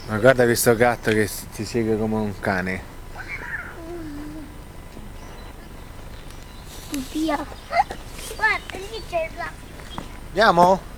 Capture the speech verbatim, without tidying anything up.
Ma guarda questo gatto che ti segue come un cane. Via. Guarda, lì c'è la... Andiamo?